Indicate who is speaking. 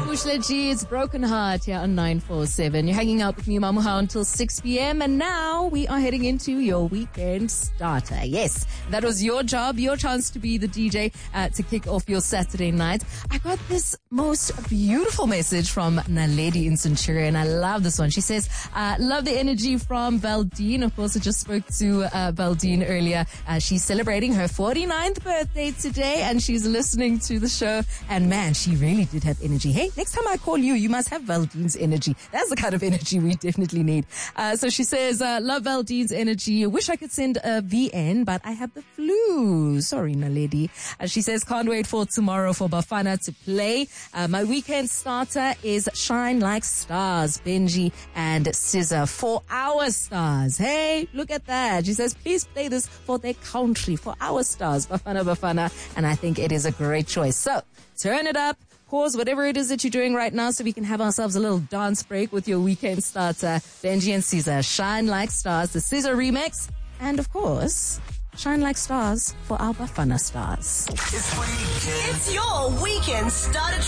Speaker 1: Bushla G, it's Broken Heart here on 947. You're hanging out with me, Mamuha, until 6 p.m. And now we are heading into your weekend starter. Yes, that was your job, your chance to be the DJ to kick off your Saturday night. I got this most beautiful message from Naledi in Centurion. I love this one. She says, love the energy from Valdine. Of course, I just spoke to Valdine earlier. She's celebrating her 49th birthday today and she's listening to the show. And man, she really did have energy. Hey, next time I call you, you must have Valdine's energy. That's the kind of energy we definitely need. So she says, love Valdine's energy. Wish I could send a VN, but I have the flu. Sorry, Naledi. She says, can't wait for tomorrow for Bafana to play. My weekend starter is Shine Like Stars, Benji and Scissor. 4 Our Stars. Hey, look at that. She says, please play this for their country, for our stars, Bafana Bafana. And I think it is a great choice. So turn it up. Pause whatever it is that you're doing right now so we can have ourselves a little dance break with your weekend starter, Benji and Caesar. Shine Like Stars, the Caesar remix, and of course, Shine Like Stars for our Bafana stars.
Speaker 2: It's your weekend starter.